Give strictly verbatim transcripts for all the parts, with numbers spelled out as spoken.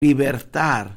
libertar.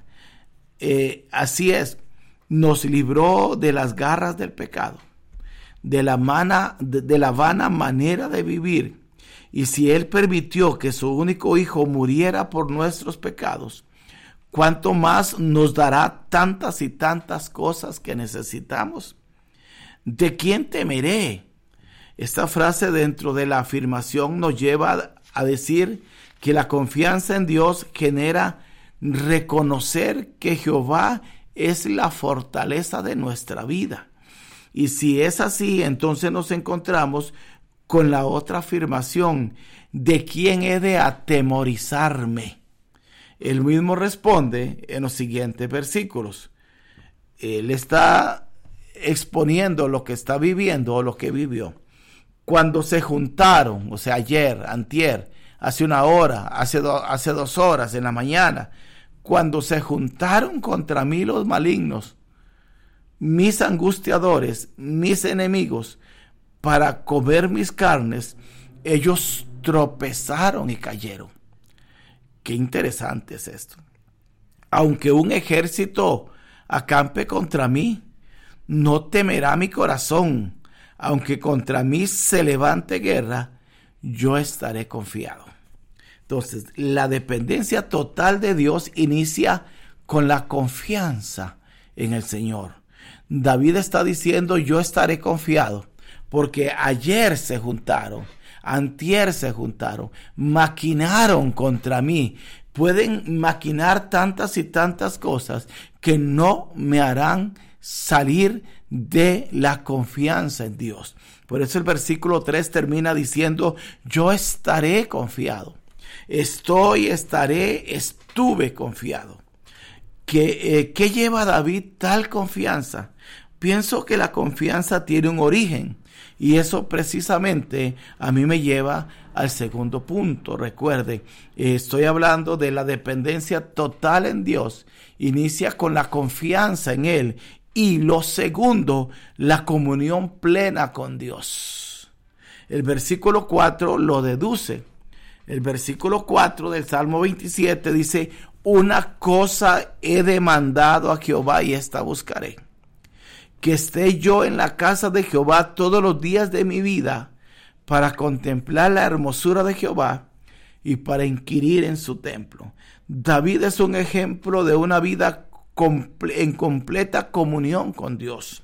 Eh, así es, nos libró de las garras del pecado, de la, mana, de, de la vana manera de vivir. Y si Él permitió que su único Hijo muriera por nuestros pecados, ¿cuánto más nos dará tantas y tantas cosas que necesitamos? ¿De quién temeré? Esta frase dentro de la afirmación nos lleva a decir que la confianza en Dios genera reconocer que Jehová es la fortaleza de nuestra vida. Y si es así, entonces nos encontramos con la otra afirmación: ¿de quién he de atemorizarme? Él mismo responde en los siguientes versículos. Él está exponiendo lo que está viviendo o lo que vivió. Cuando se juntaron, o sea, ayer, antier, hace una hora, hace, do, hace dos horas, en la mañana, cuando se juntaron contra mí los malignos, mis angustiadores, mis enemigos, para comer mis carnes, ellos tropezaron y cayeron. Qué interesante es esto. Aunque un ejército acampe contra mí, no temerá mi corazón. Aunque contra mí se levante guerra, yo estaré confiado. Entonces, la dependencia total de Dios inicia con la confianza en el Señor. David está diciendo: yo estaré confiado, porque ayer se juntaron, antier se juntaron, maquinaron contra mí. Pueden maquinar tantas y tantas cosas que no me harán salir de la confianza en Dios. Por eso el versículo tres termina diciendo: yo estaré confiado. Estoy, estaré, estuve confiado. ¿Qué, eh, ¿Qué lleva a David tal confianza? Pienso que la confianza tiene un origen, y eso precisamente a mí me lleva al segundo punto. Recuerde, eh, estoy hablando de la dependencia total en Dios. Inicia con la confianza en Él. Y lo segundo, la comunión plena con Dios. El versículo cuatro lo deduce. El versículo cuatro del Salmo veintisiete dice: una cosa he demandado a Jehová y esta buscaré, que esté yo en la casa de Jehová todos los días de mi vida, para contemplar la hermosura de Jehová y para inquirir en su templo. David es un ejemplo de una vida en completa comunión con Dios.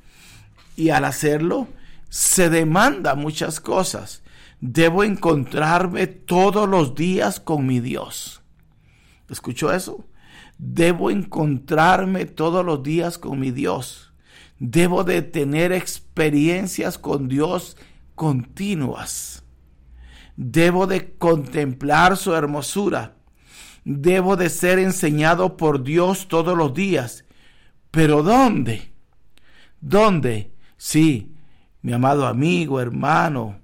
Y al hacerlo, se demanda muchas cosas. Debo encontrarme todos los días con mi Dios. ¿Escuchó eso? Debo encontrarme todos los días con mi Dios. Debo de tener experiencias con Dios continuas. Debo de contemplar su hermosura. Debo de ser enseñado por Dios todos los días. ¿Pero dónde? ¿Dónde? Sí, mi amado amigo, hermano,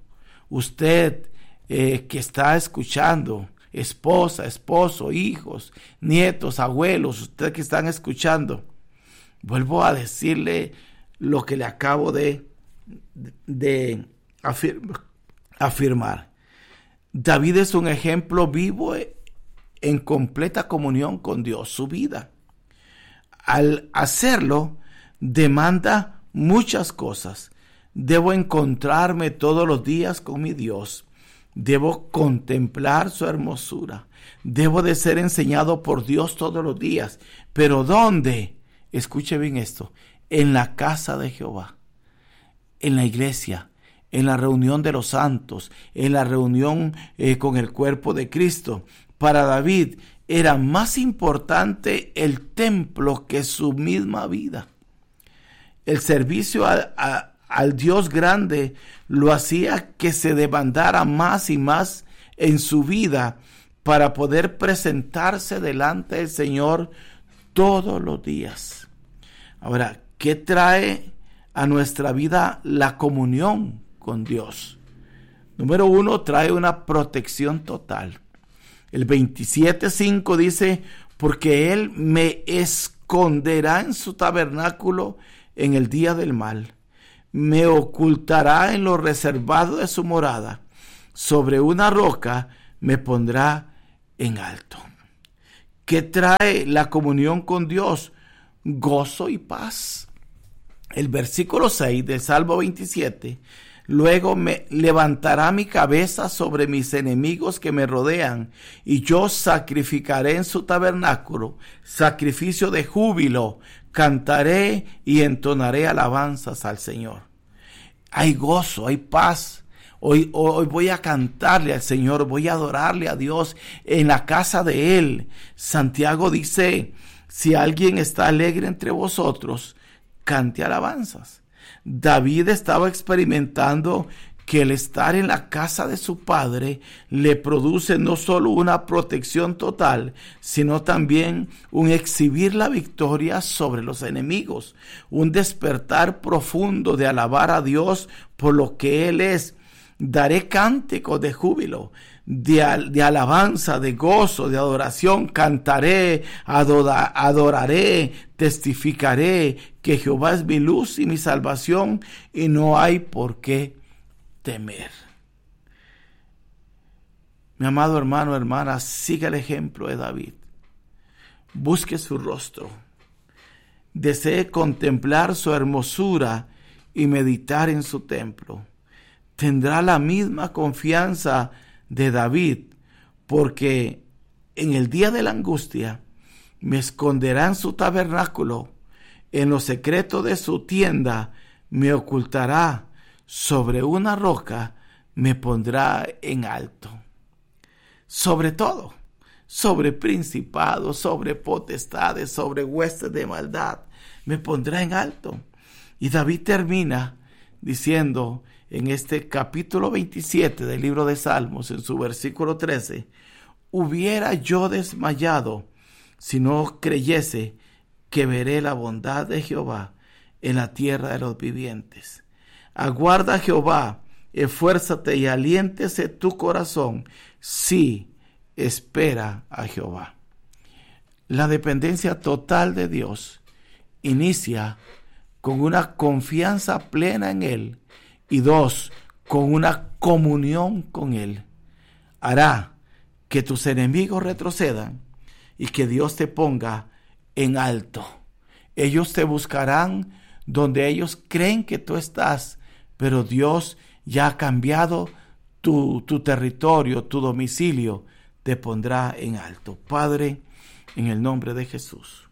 usted eh, que está escuchando, esposa, esposo, hijos, nietos, abuelos, usted que están escuchando, vuelvo a decirle lo que le acabo de, de afirma, afirmar. David es un ejemplo vivo en completa comunión con Dios, su vida. Al hacerlo, demanda muchas cosas. Debo encontrarme todos los días con mi Dios. Debo contemplar su hermosura. Debo de ser enseñado por Dios todos los días. ¿Pero dónde? Escuche bien esto. En la casa de Jehová. En la iglesia. En la reunión de los santos. En la reunión eh, con el cuerpo de Cristo. Para David era más importante el templo que su misma vida. El servicio a, a, al Dios grande lo hacía que se demandara más y más en su vida para poder presentarse delante del Señor todos los días. Ahora, ¿qué trae a nuestra vida la comunión con Dios? Número uno, trae una protección total. El veintisiete cinco dice: porque Él me esconderá en su tabernáculo en el día del mal. Me ocultará en lo reservado de su morada. Sobre una roca me pondrá en alto. ¿Qué trae la comunión con Dios? Gozo y paz. El versículo seis del Salmo veintisiete. Luego me levantará mi cabeza sobre mis enemigos que me rodean, y yo sacrificaré en su tabernáculo sacrificio de júbilo, cantaré y entonaré alabanzas al Señor. Hay gozo, hay paz. Hoy, hoy voy a cantarle al Señor, voy a adorarle a Dios en la casa de Él. Santiago dice, si alguien está alegre entre vosotros, cante alabanzas. David estaba experimentando que el estar en la casa de su padre le produce no solo una protección total, sino también un exhibir la victoria sobre los enemigos, un despertar profundo de alabar a Dios por lo que Él es. Daré cánticos de júbilo, de, al, de alabanza, de gozo, de adoración. Cantaré, adora, adoraré, testificaré que Jehová es mi luz y mi salvación, y no hay por qué temer. Mi amado hermano, hermana, siga el ejemplo de David. Busque su rostro. Desee contemplar su hermosura y meditar en su templo. Tendrá la misma confianza de David, porque en el día de la angustia me esconderá en su tabernáculo, en lo secreto de su tienda me ocultará, sobre una roca me pondrá en alto. Sobre todo, sobre principados, sobre potestades, sobre huestes de maldad, me pondrá en alto. Y David termina diciendo en este capítulo veintisiete del libro de Salmos, en su versículo trece, hubiera yo desmayado si no creyese que veré la bondad de Jehová en la tierra de los vivientes. Aguarda a Jehová, esfuérzate y aliéntese tu corazón. Sí, espera a Jehová. La dependencia total de Dios inicia con una confianza plena en Él, y dos, con una comunión con Él. Hará que tus enemigos retrocedan y que Dios te ponga en alto. Ellos te buscarán donde ellos creen que tú estás, pero Dios ya ha cambiado tu, tu territorio, tu domicilio, te pondrá en alto. Padre, en el nombre de Jesús,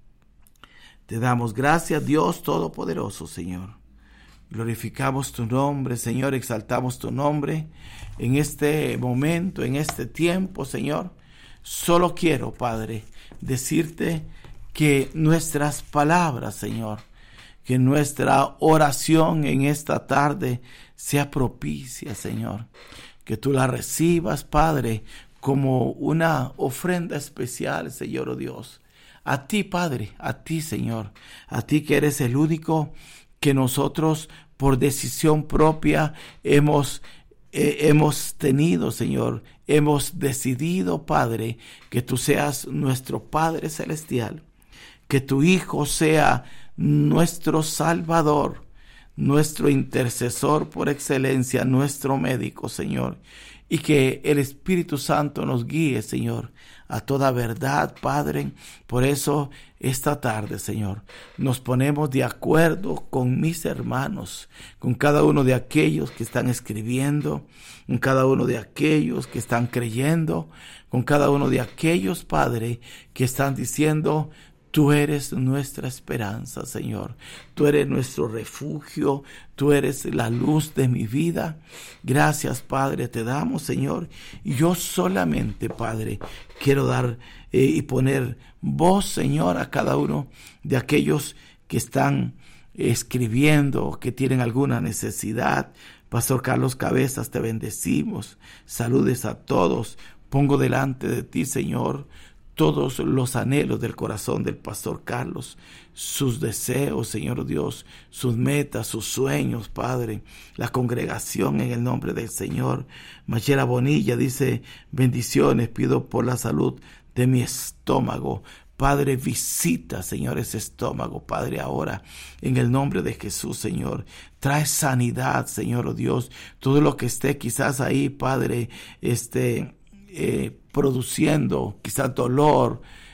te damos gracias, Dios Todopoderoso, Señor. Glorificamos tu nombre, Señor, exaltamos tu nombre en este momento, en este tiempo, Señor. Solo quiero, Padre, decirte que nuestras palabras, Señor, que nuestra oración en esta tarde sea propicia, Señor. Que tú la recibas, Padre, como una ofrenda especial, Señor, oh Dios. A ti, Padre, a ti, Señor, a ti que eres el único que nosotros por decisión propia hemos, eh, hemos tenido, Señor. Hemos decidido, Padre, que tú seas nuestro Padre Celestial, que tu Hijo sea nuestro Salvador, nuestro intercesor por excelencia, nuestro médico, Señor. Y que el Espíritu Santo nos guíe, Señor, a toda verdad, Padre. Por eso, esta tarde, Señor, nos ponemos de acuerdo con mis hermanos, con cada uno de aquellos que están escribiendo, con cada uno de aquellos que están creyendo, con cada uno de aquellos, Padre, que están diciendo: tú eres nuestra esperanza, Señor. Tú eres nuestro refugio. Tú eres la luz de mi vida. Gracias, Padre, te damos, Señor. Y yo solamente, Padre, quiero dar eh, y poner voz, Señor, a cada uno de aquellos que están escribiendo, que tienen alguna necesidad. Pastor Carlos Cabezas, te bendecimos. Saludes a todos. Pongo delante de ti, Señor, todos los anhelos del corazón del Pastor Carlos, sus deseos, Señor Dios, sus metas, sus sueños, Padre, la congregación en el nombre del Señor. Mayela Bonilla dice: bendiciones, pido por la salud de mi estómago. Padre, visita, Señor, ese estómago, Padre, ahora, en el nombre de Jesús, Señor. Trae sanidad, Señor, oh Dios, todo lo que esté quizás ahí, Padre, este... Eh, produciendo quizás dolor,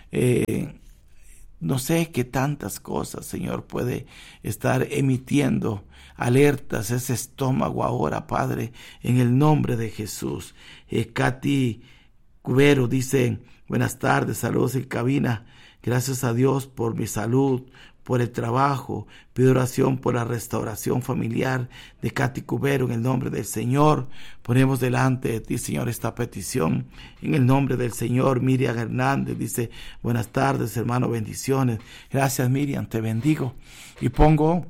eh, no sé qué tantas cosas, Señor, puede estar emitiendo alertas ese estómago ahora, Padre, en el nombre de Jesús. Eh, Katy Cubero dice, buenas tardes, saludos en cabina. Gracias a Dios por mi salud, por el trabajo. Pido oración por la restauración familiar de Katy Cubero en el nombre del Señor. Ponemos delante de ti, Señor, esta petición en el nombre del Señor. Miriam Hernández dice, buenas tardes, hermano, bendiciones. Gracias, Miriam, te bendigo. Y pongo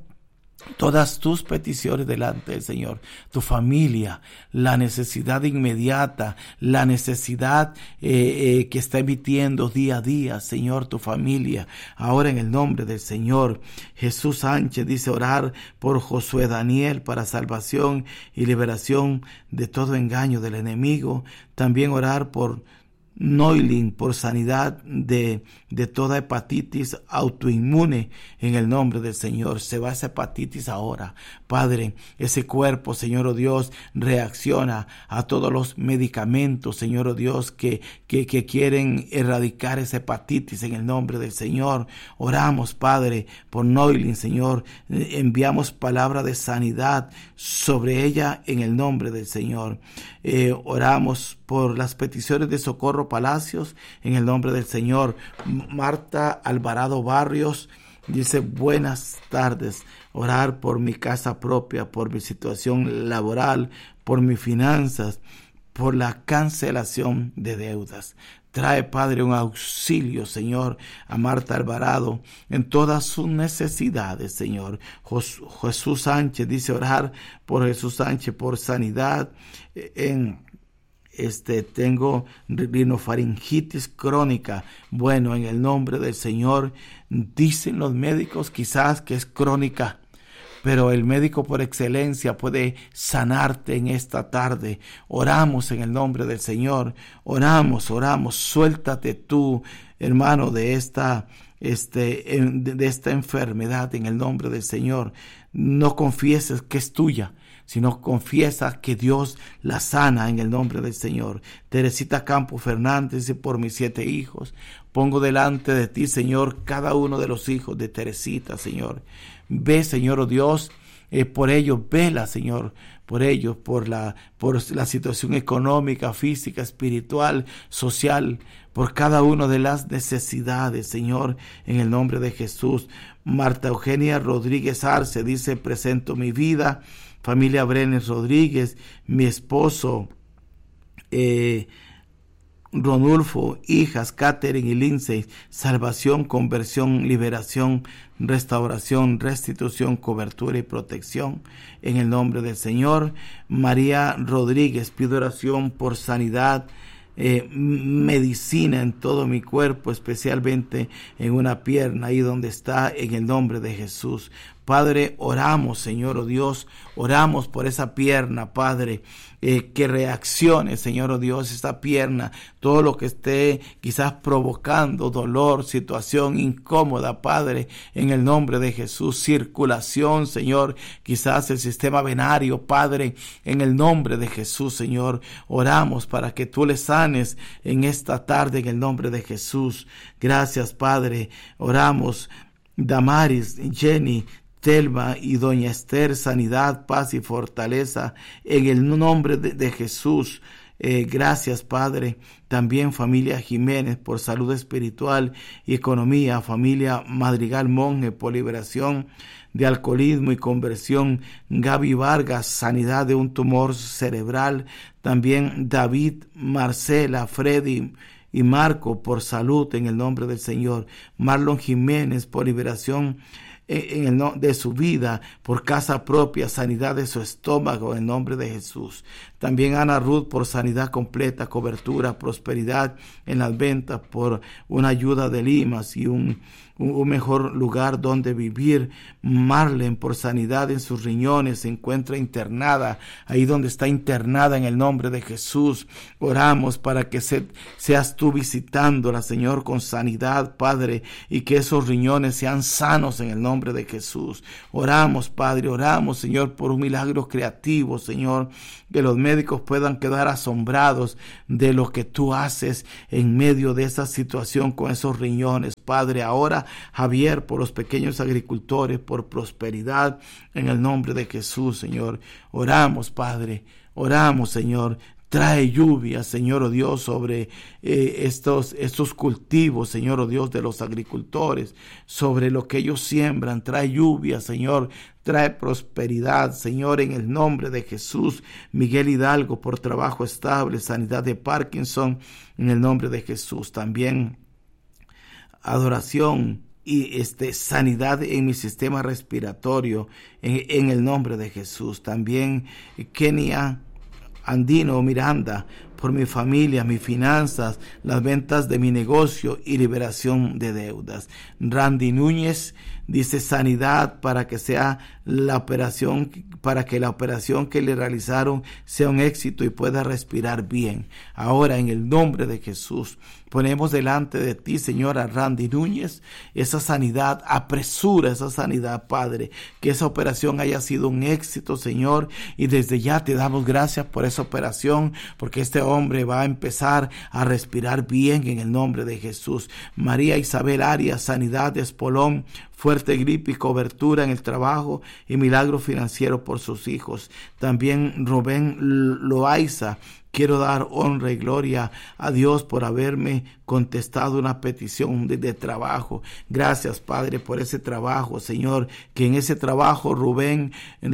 todas tus peticiones delante del Señor, tu familia, la necesidad inmediata, la necesidad eh, eh, que está emitiendo día a día, Señor, tu familia, ahora en el nombre del Señor. Jesús Sánchez dice orar por Josué Daniel para salvación y liberación de todo engaño del enemigo. También orar por Noilin por sanidad de, de toda hepatitis autoinmune en el nombre del Señor. Se va esa hepatitis ahora, Padre. Ese cuerpo, Señor oh Dios, reacciona a todos los medicamentos, Señor oh Dios, que, que, que quieren erradicar esa hepatitis en el nombre del Señor. Oramos, Padre, por Noilin, Señor. Enviamos palabra de sanidad sobre ella en el nombre del Señor. Eh, oramos por las peticiones de Socorro Palacios en el nombre del Señor. Marta Alvarado Barrios dice buenas tardes, orar por mi casa propia, por mi situación laboral, por mis finanzas, por la cancelación de deudas. Trae, Padre, un auxilio, Señor, a Marta Alvarado en todas sus necesidades, Señor. Jos- Jesús Sánchez dice orar por Jesús Sánchez por sanidad en Este, tengo rinofaringitis crónica. Bueno, en el nombre del Señor, dicen los médicos quizás que es crónica, pero el médico por excelencia puede sanarte en esta tarde. Oramos en el nombre del Señor, oramos, oramos, suéltate tú, hermano, de esta, este, de esta enfermedad en el nombre del Señor. No confieses que es tuya, sino confiesa que Dios la sana en el nombre del Señor. Teresita Campo Fernández dice, por mis siete hijos, pongo delante de ti, Señor, cada uno de los hijos de Teresita, Señor. Ve, Señor, oh Dios, eh, por ellos, vela, Señor, por ellos, por la, por la situación económica, física, espiritual, social, por cada una de las necesidades, Señor, en el nombre de Jesús. Marta Eugenia Rodríguez Arce dice, presento mi vida, familia Brenes Rodríguez, mi esposo, eh, Ronulfo, hijas Catherine y Lindsay, salvación, conversión, liberación, restauración, restitución, cobertura y protección en el nombre del Señor. María Rodríguez, pido oración por sanidad, eh, medicina en todo mi cuerpo, especialmente en una pierna, ahí donde está, en el nombre de Jesús. Padre, oramos, Señor, oh Dios, oramos por esa pierna, Padre, eh, que reaccione, Señor, oh Dios, esta pierna, todo lo que esté quizás provocando dolor, situación incómoda, Padre, en el nombre de Jesús, circulación, Señor, quizás el sistema venario, Padre, en el nombre de Jesús, Señor, oramos para que tú le sanes en esta tarde, en el nombre de Jesús. Gracias, Padre, oramos, Damaris, Jenny, Telma y Doña Esther, sanidad, paz y fortaleza en el nombre de, de Jesús. Eh, gracias, Padre. También familia Jiménez por salud espiritual y economía. Familia Madrigal Monge por liberación de alcoholismo y conversión. Gaby Vargas, sanidad de un tumor cerebral. También David, Marcela, Freddy y Marco por salud en el nombre del Señor. Marlon Jiménez por liberación en el no, de su vida, por casa propia, sanidad de su estómago en nombre de Jesús. También Ana Ruth por sanidad completa, cobertura, prosperidad en las ventas, por una ayuda de limas y un, un mejor lugar donde vivir. Marlene por sanidad en sus riñones, se encuentra internada, ahí donde está internada en el nombre de Jesús. Oramos para que se, seas tú visitándola, Señor, con sanidad, Padre, y que esos riñones sean sanos en el nombre nombre de Jesús. Oramos, Padre, oramos, Señor, por un milagro creativo, Señor, que los médicos puedan quedar asombrados de lo que tú haces en medio de esa situación con esos riñones. Padre, ahora, Javier, por los pequeños agricultores, por prosperidad, en el nombre de Jesús, Señor. Oramos, Padre, oramos, Señor. Trae lluvia, Señor, oh Dios, sobre eh, estos, estos cultivos, Señor, oh Dios, de los agricultores, sobre lo que ellos siembran. Trae lluvia, Señor, trae prosperidad, Señor, en el nombre de Jesús. Miguel Hidalgo, por trabajo estable, sanidad de Parkinson, en el nombre de Jesús. También adoración y este, sanidad en mi sistema respiratorio, en, en el nombre de Jesús. También Kenia Andino Miranda, por mi familia, mis finanzas, las ventas de mi negocio y liberación de deudas. Randy Núñez dice sanidad para que sea la operación, para que la operación que le realizaron sea un éxito y pueda respirar bien. Ahora, en el nombre de Jesús, ponemos delante de ti, Señora Randy Núñez, esa sanidad, apresura esa sanidad, Padre, que esa operación haya sido un éxito, Señor, y desde ya te damos gracias por esa operación, porque este hombre va a empezar a respirar bien en el nombre de Jesús. María Isabel Arias, sanidad de espolón, fuerte gripe y cobertura en el trabajo y milagro financiero por sus hijos. También Rubén Loaiza, quiero dar honra y gloria a Dios por haberme contestado una petición de, de trabajo. Gracias, Padre, por ese trabajo, Señor, que en ese trabajo Rubén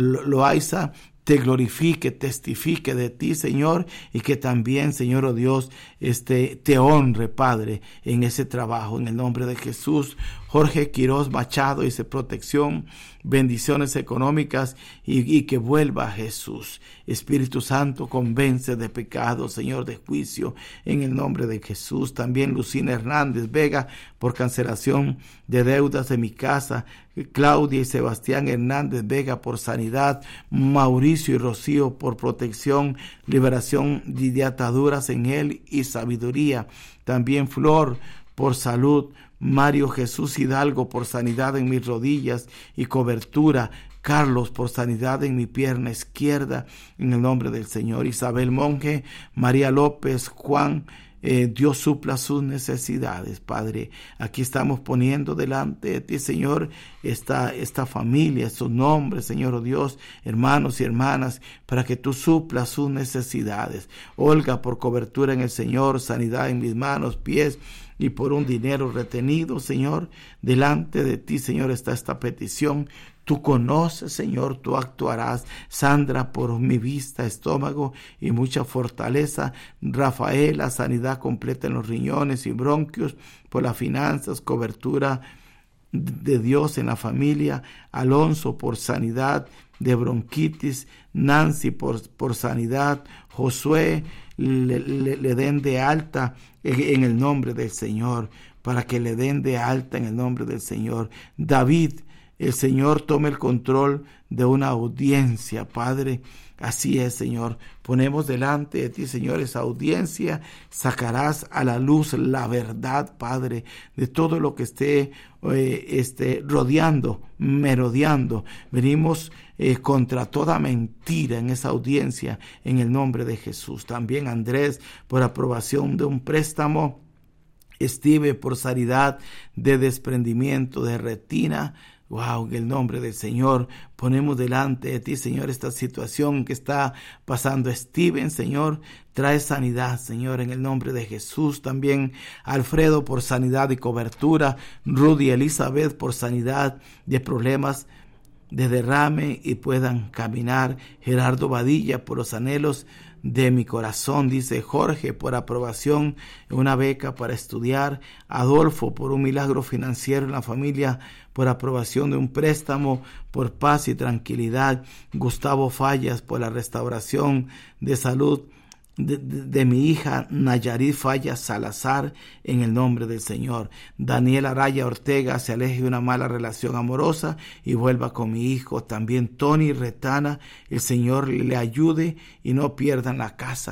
Loaiza te glorifique, testifique de ti, Señor, y que también, Señor, oh Dios, este, te honre, Padre, en ese trabajo, en el nombre de Jesús. Jorge Quiroz Machado dice protección, bendiciones económicas y, y que vuelva a Jesús. Espíritu Santo, convence de pecado, Señor, de juicio, en el nombre de Jesús. También Lucina Hernández Vega, por cancelación de deudas de mi casa. Claudia y Sebastián Hernández Vega, por sanidad. Mauricio y Rocío, por protección, liberación de ataduras en él y sabiduría. También Flor, por salud. Mario Jesús Hidalgo, por sanidad en mis rodillas y cobertura. Carlos, por sanidad en mi pierna izquierda, en el nombre del Señor. Isabel Monge, María López, Juan, eh, Dios supla sus necesidades, Padre. Aquí estamos poniendo delante de ti, Señor, esta, esta familia, estos nombres, Señor, oh Dios, hermanos y hermanas, para que tú suplas sus necesidades. Olga, por cobertura en el Señor, sanidad en mis manos, pies, y por un dinero retenido, Señor, delante de ti, Señor, está esta petición. Tú conoces, Señor, tú actuarás. Sandra, por mi vista, estómago y mucha fortaleza. Rafaela, sanidad completa en los riñones y bronquios, por las finanzas, cobertura de Dios en la familia. Alonso, por sanidad de bronquitis. Nancy, por, por sanidad. Josué, le, le, le den de alta en, en el nombre del Señor, para que le den de alta en el nombre del Señor. David, el Señor tome el control de una audiencia, Padre. Así es, Señor. Ponemos delante de ti, Señor, esa audiencia. Sacarás a la luz la verdad, Padre, de todo lo que esté eh, este, rodeando, merodeando. Venimos eh, contra toda mentira en esa audiencia, en el nombre de Jesús. También Andrés, por aprobación de un préstamo. Steve, por sanidad de desprendimiento de retina. Wow, en el nombre del Señor, ponemos delante de ti, Señor, esta situación que está pasando Steven, Señor, trae sanidad, Señor, en el nombre de Jesús. También Alfredo, por sanidad y cobertura. Rudy Elizabeth, por sanidad de problemas de derrame y puedan caminar. Gerardo Badilla, por los anhelos de mi corazón, dice Jorge, por aprobación en una beca para estudiar. Adolfo, por un milagro financiero en la familia, por aprobación de un préstamo, por paz y tranquilidad. Gustavo Fallas, por la restauración de salud de, de, de mi hija Nayarit Fallas Salazar, en el nombre del Señor. Daniel Araya Ortega, se aleje de una mala relación amorosa y vuelva con mi hijo. También Tony Retana, el Señor le ayude y no pierdan la casa.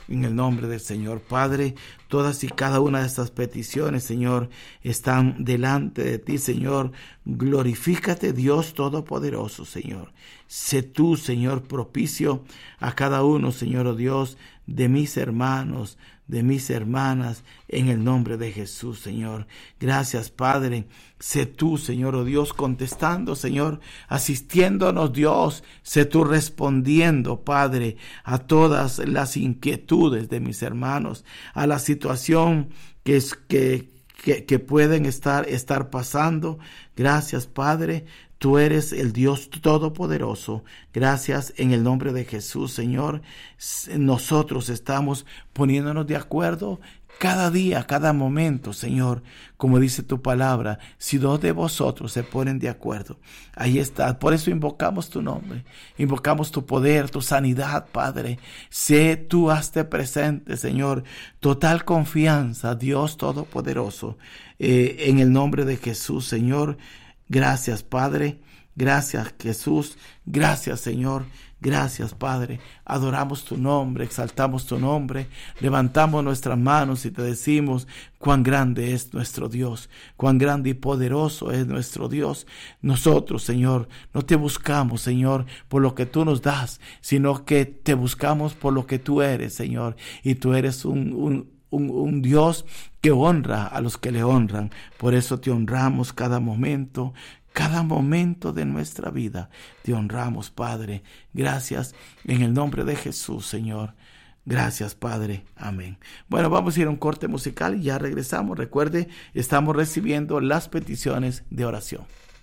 en el nombre del Señor. Padre, todas y cada una de estas peticiones, Señor, están delante de ti, Señor. Glorifícate, Dios Todopoderoso, Señor. Sé tú, Señor, propicio a cada uno, Señor, oh Dios, de mis hermanos, de mis hermanas, en el nombre de Jesús, Señor. Gracias, Padre. Sé tú, Señor, oh Dios, contestando, Señor, asistiéndonos, Dios. Sé tú respondiendo, Padre, a todas las inquietudes de mis hermanos, a la situación que es que Que, que pueden estar, estar pasando. Gracias, Padre. Tú eres el Dios Todopoderoso. Gracias en el nombre de Jesús, Señor. Nosotros estamos poniéndonos de acuerdo cada día, cada momento, Señor. Como dice tu palabra, si dos de vosotros se ponen de acuerdo, ahí está. Por eso invocamos tu nombre, invocamos tu poder, tu sanidad, Padre. Sé tú, hazte presente, Señor. Total confianza, Dios Todopoderoso. Eh, en el nombre de Jesús, Señor. Gracias, Padre. Gracias, Jesús. Gracias, Señor. Gracias, Padre. Adoramos tu nombre, exaltamos tu nombre, levantamos nuestras manos y te decimos cuán grande es nuestro Dios, cuán grande y poderoso es nuestro Dios. Nosotros, Señor, no te buscamos, Señor, por lo que tú nos das, sino que te buscamos por lo que tú eres, Señor. Y tú eres un, un Un, un Dios que honra a los que le honran. Por eso te honramos cada momento, cada momento de nuestra vida. Te honramos, Padre. Gracias en el nombre de Jesús, Señor. Gracias, Padre. Amén. Bueno, vamos a ir a un corte musical y ya regresamos. Recuerde, estamos recibiendo las peticiones de oración.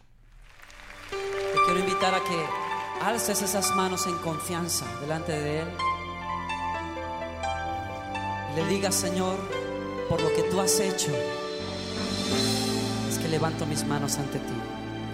Te quiero invitar a que alces esas manos en confianza delante de Él. Le diga, Señor, por lo que tú has hecho, es que levanto mis manos ante ti.